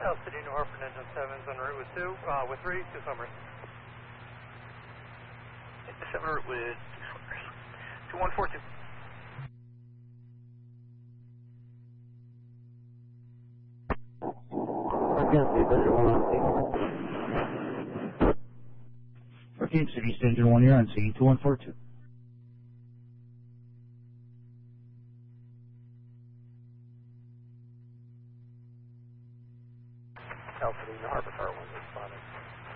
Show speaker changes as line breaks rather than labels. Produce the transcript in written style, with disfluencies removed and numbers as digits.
South City, New Hartford, engine 7's en route with 3, 2 swimmers.
7 route with 2 swimmers. 2142.
Kansas City, East Engine 1, you're on scene, 2142.
South City, New Hartford, Tower 1 responding.